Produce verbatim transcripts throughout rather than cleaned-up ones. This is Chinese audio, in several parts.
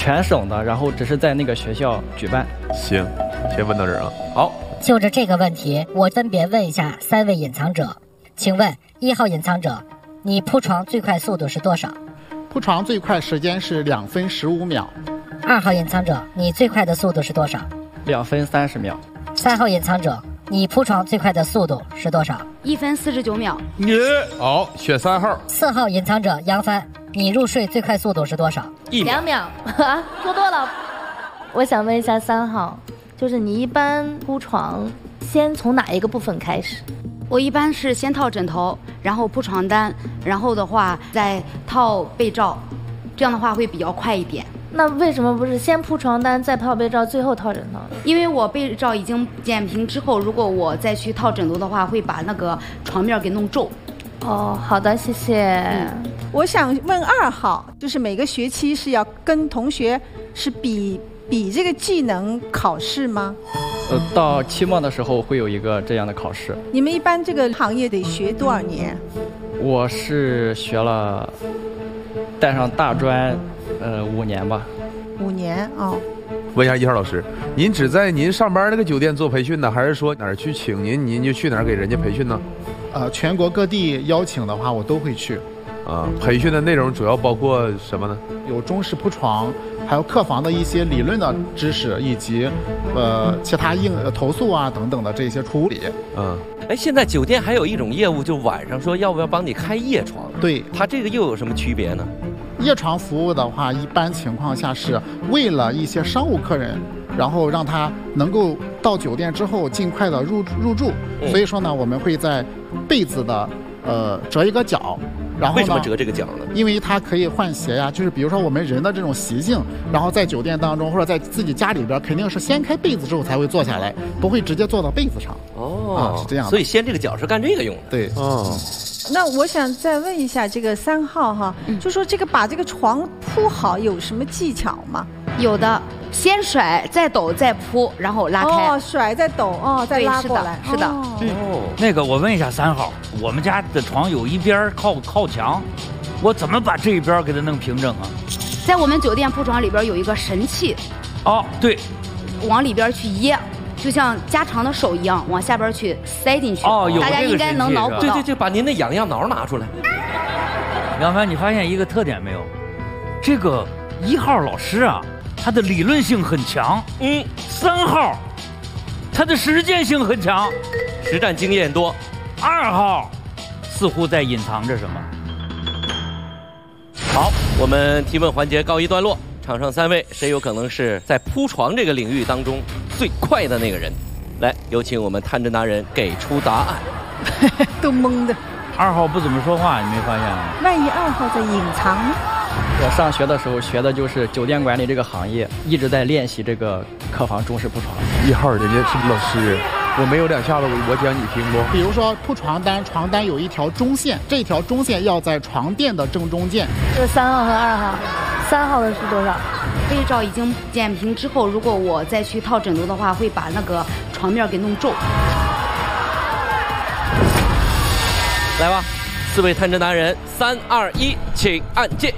全省的，然后只是在那个学校举办。 行，先问到这儿啊。好， 就着这个问题，我分别问一下三位隐藏者，请问一号隐藏者，你铺床最快速度是多少？ 铺床最快时间是两分十五秒。 二号隐藏者，你最快的速度是多少？ 两分三十秒。 三号隐藏者，你铺床最快的速度是多少？ 一分四十九秒。 你好，选三号。 四号隐藏者杨帆，你入睡最快速度是多少？ 一两秒，啊，说多了。我想问一下三号，就是你一般铺床先从哪一个部分开始？ 我一般是先套枕头，然后铺床单，然后的话再套被罩，这样的话会比较快一点。 那为什么不是先铺床单再套被罩最后套枕头？ 因为我被罩已经剪平之后，如果我再去套枕头的话，会把那个床面给弄皱。 哦，好的，谢谢。 嗯、我想问二号，就是每个学期是要跟同学是比比这个技能考试吗？ 呃，到期末的时候会有一个这样的考试。 你们一般这个行业得学多少年？ 我是学了，带上大专。呃，五年吧。 五年哦。 问一下一号老师，您只在您上班那个酒店做培训呢，还是说哪儿去请您，您就去哪儿给人家培训呢？ 呃，全国各地邀请的话，我都会去。 啊，培训的内容主要包括什么呢？ 有中式铺床，还有客房的一些理论的知识，以及呃其他应投诉啊等等的这些处理。 嗯， 哎，现在酒店还有一种业务，就晚上说要不要帮你开夜床？ 对， 它这个又有什么区别呢？ 夜床服务的话，一般情况下是为了一些商务客人，然后让他能够到酒店之后尽快的入入住。嗯、所以说呢，我们会在被子的呃折一个角。然后呢？ 为什么折这个角呢？ 因为它可以换鞋呀、啊，就是比如说我们人的这种习性，然后在酒店当中或者在自己家里边，肯定是先开被子之后才会坐下来，不会直接坐到被子上。 哦， 啊，是这样的。 所以掀这个角是干这个用的。 对， 哦。 那我想再问一下这个三号哈，嗯、就说这个把这个床铺好有什么技巧吗？ 有的，先甩，再抖，再铺，然后拉开。 哦，甩再抖，哦，再拉过来。 是的，是的。 哦，那个我问一下三号，我们家的床有一边靠靠墙，我怎么把这一边给它弄平整啊？ 在我们酒店铺床里边有一个神器。 哦，对， 往里边去掖。就像加长的手一样，往下边去塞进去。 哦，有大家应该能脑补到。 对对对，把您的痒痒挠拿出来。 杨帆，你发现一个特点没有？这个一号老师啊，他的理论性很强。嗯，三号，他的实践性很强， 实战经验多。 二号，似乎在隐藏着什么。 好，我们提问环节告一段落。场上三位，谁有可能是在铺床这个领域当中最快的那个人？来，有请我们探侦达人给出答案。 都懵的。 二号不怎么说话，你没发现吗？ 万一二号在隐藏呢？ 我上学的时候学的就是酒店管理这个行业，一直在练习这个客房中式铺床。 一号人家是老师，我没有两下子，我讲你听不？ 比如说铺床单，床单有一条中线，这条中线要在床垫的正中间。 这三号和二号。三号的是多少？ 被罩已经剪平之后，如果我再去套枕头的话，会把那个床面给弄皱。 来吧，四位探侦达人，三二一，请按键。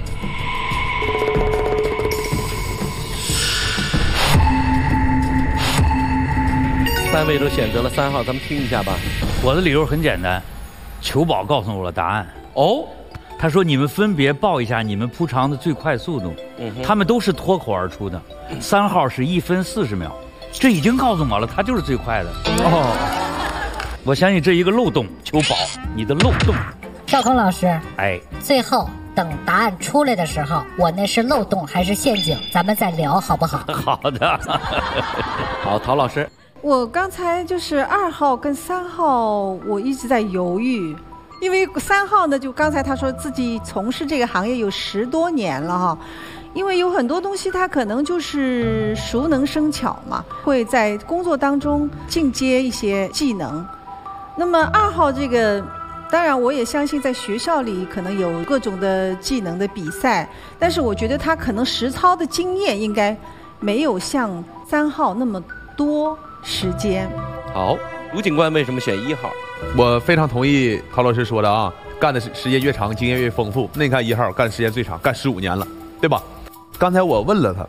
三位都选择了三号，咱们听一下吧。 我的理由很简单，裘宝告诉我了答案。 哦。 他说：“你们分别报一下你们铺床的最快速度。嗯，他们都是脱口而出的。三号是一分四十秒，这已经告诉我了，他就是最快的。哦，我相信这一个漏洞，裘宝，你的漏洞。 赵空老师， 哎， 最后等答案出来的时候，我那是漏洞还是陷阱，咱们再聊好不好？ 好的。 好，陶老师， 我刚才就是二号跟三号，我一直在犹豫。”因为三号呢，就刚才他说自己从事这个行业有十多年了哈，因为有很多东西他可能就是熟能生巧嘛，会在工作当中进阶一些技能。那么二号这个，当然我也相信在学校里可能有各种的技能的比赛，但是我觉得他可能实操的经验应该没有像三号那么多时间。 好，卢警官为什么选一号？ 我非常同意陶老师说的啊，干的时间越长，经验越丰富。那你看一号干时间最长，干十五年了，对吧？刚才我问了他，